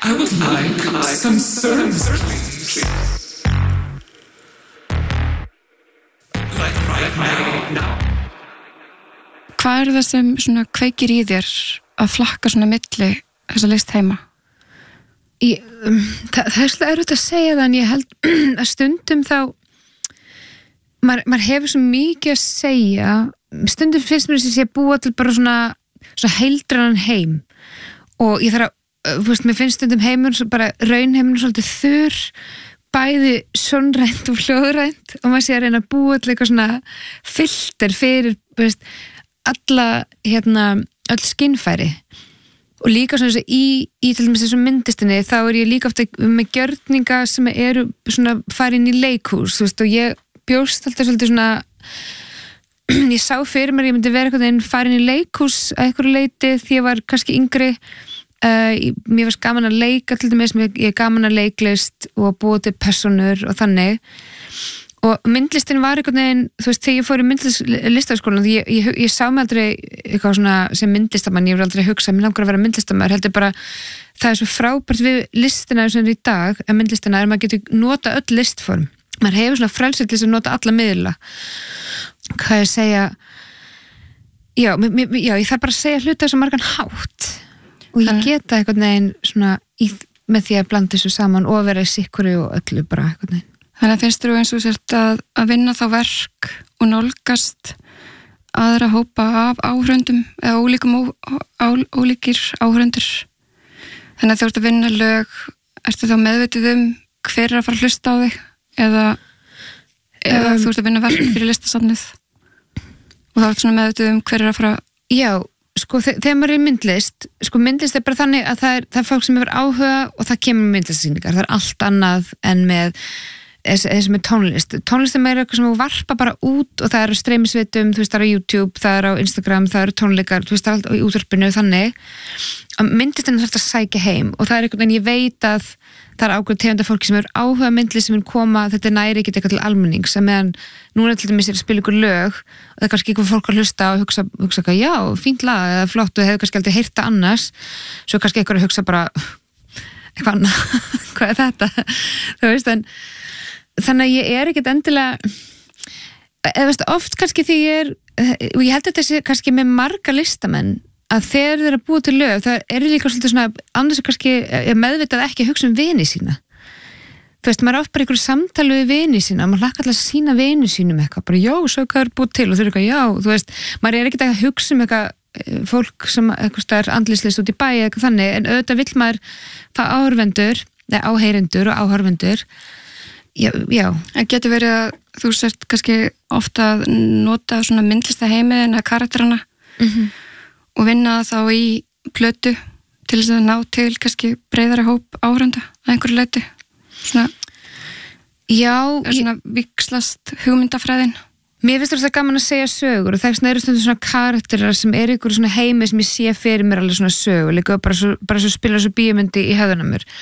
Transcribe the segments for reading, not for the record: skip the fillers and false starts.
I would like some service, please. Like right now. Hvað það sem svona kveikir í þér að flakka svona milli þessa list heima? Það svolítið erfitt að segja það, en ég held að stundum þá maður hefur svo mikið að segja. Stundum finnst mér þess að ég búa til bara svona heildrænan heim, og ég þarf að, mér finnst stundum heimur bara raunheimur svolítið þurr, bæði sjónrænt og hljóðrænt, og maður sé að reyna að búa til eitthvað svona filter fyrir alla öll skynfæri. Og líka svona þess að í til dæmis þessum myndlistinni þá ég líka ofta með gjörninga sem eru svona farin í leikhús, og ég bjóst alltaf svolítið svona, ég sá fyrir mér ég myndi vera eitthvað einn farin í leikhús að einhverju leiti því ég var kannski yngri. Mér varst gaman að leika til dæmis, ég gaman að leiklist og búa til personur og þannig, og myndlistin var einhvern veginn, þegar ég fór í myndlistaskólan, ég sá mig aldrei eitthvað svona sem myndlistamann, ég var aldrei að hugsa mér langar að vera myndlistamæður, heldur bara það svo frábært við listina sem í dag, að myndlistina maður getur nota öll listform, maður hefur svona frelsið til að nota alla miðla. Hvað ég segja, já, ég þarf bara að segja hluta þessu margan hátt, og ég geta einhvern veginn svona með því að blanda þessu saman og vera í sikkuri og öllu bara einhvern veginn. Þannig að finnst þú eins og sért að vinna þá verk og nálgast aðra hópa af áhörundum eða ólíkir áhörundur. Þannig að þú ert að vinna lög, ertu þá meðvitið hver að fara að hlusta á þig eða þú ert að vinna verk fyrir listasafnið og þá ert svona meðvitið hver að fara. Já, þegar maður er myndlist, myndlist bara þannig að það er fólk sem hefur áhuga og það kemur myndlistsýningar, það er allt annað en eins og með tónlist. Tónlist er meira eitthvað sem þú varpa bara út, og það eru streymisveitum, það er á YouTube, það er á Instagram, það eru tónleikar, það er allt í útvarpinu þannig. Myndlistin er þetta að sækja heim, og það er eitthvað en ég veit að það er ákveð tegunda fólki sem eru áhuga myndlist sem er koma, þetta næri ekki eitthvað til almennings, að meðan núna til dæmis er að spila ykkur lög og það er kannski eitthvað fólk að hlusta og hugsa eitthvað, já, fínt lag eða flott, og hefur kannski aldrei heyrt það annars, svo kannski eitthvað að hugsa bara eitthvað annað, hvað er þetta? Þú veist, en þannig að ég er ekkert endilega, eða veist, oft kannski því og ég held að þetta sé kannski með marga listamenn, að þegar þeir að búa til lög, það er líka svolítið svona, annars er kannski meðvitað ekki að hugsa vini sína. Þú veist, maður átt bara einhverju samtali við vini sína, maður hlakka alltaf að sína vini sínum eitthvað, bara já, svo hvað er búið til, og þau eru eitthvað, já, þú veist, maður er ekkert að hugsa eitthvað fólk sem eitthvað er andlislist út í bæ eitthvað þannig, en auðvitað vill maður fá áheyrendur og áhorfendur. Já. En getur verið að þú sért kannski ofta að nota svona myndlista heimi en að karakterana og vinna þá í plötu til þess að ná til kannski breiðari hóp áhorfenda að einhverju leyti. Svona, já, svona vikslast hugmyndafræðin. Mér finnst það gaman að segja sögur, og það er stundum svona karakterar sem er ykkur svona heimi sem ég sé fyrir mér alveg svona sögur, líka bara svo spila svo bíómyndi í höfðunum mér.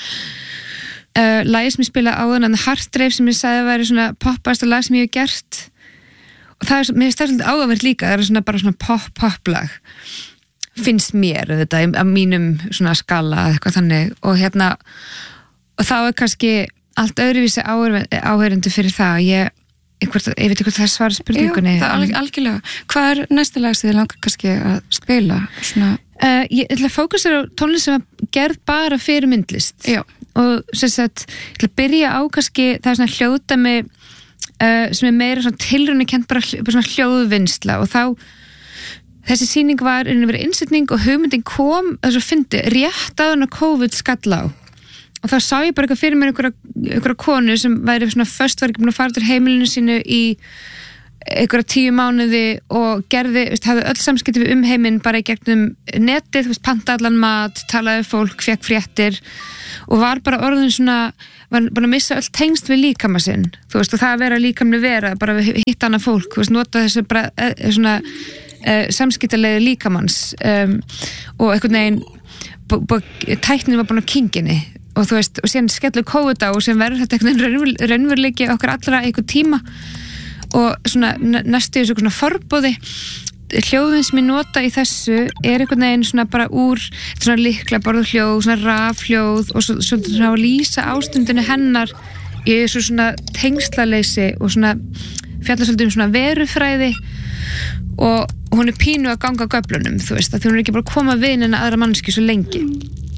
Lagið sem ég spila áðan, Heartdrave, sem ég sagði að væri svona poppast lag sem ég hef gert, og það er, mér finnst það svolítið áhugavert líka, það er svona bara svona pop-lag finnst mér þetta að mínum svona skala eitthvað þannig, og þá er kannski allt öðruvísi áheyrendur fyrir það. Ég veit ekki hvað það svara spurningunni. Já, það er algjörlega. Hvað er næsta lag sem þið langar kannski að spila? Ég ætla að fókusera á tónlist sem er gerð bara fyrir myndlist. Já. Og sem sagt, ég ætla að byrja á kannski, það er svona hljóðdæmi sem er meira svona tilraunarkennt, bara svona hljóðvinnsla, og þá þessi sýning var verið innsetning og hugmyndin kom þess að fyndi rétt áður en COVID skall á, og þá sá ég bara eitthvað fyrir mér einhverja konu sem væri svona var ekki búin að fara til heimilinu sínu í einhverja 10 mánuði og hafði öll samskipti við heiminn bara í gegnum netið, panta allan mat, talaði fólk, fékk fréttir og var bara orðin svona, var bara að missa öll tengst við líkama sinn, og það að vera líkamlega vera, bara hitta annað fólk, nota þessu bara svona samskiptalegi líkamanns, og einhvern veginn tæknin var búin á kinginni, og þú veist, og síðan skellu COVID á, og síðan verður þetta einhvern raunveruleiki okkar allra einhvern tíma, og svona næstu þessu svona forboði, hljóðin sem ég nota í þessu einhvern veginn svona bara úr svona lykla borðu hljóð, svona rafhljóð og svo svona að lýsa ástundinu hennar í svona tengslaleysi og svona fjalla svolítið svona verufræði og hún pínu að ganga göflunum, þú veist, að því hún ekki bara að koma við en aðra mannski svo lengi